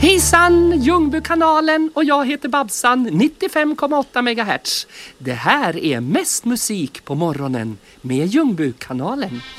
Hejsan, Ljungbykanalen och jag heter Babsan, 95,8 MHz. Det här är mest musik på morgonen med Ljungbykanalen.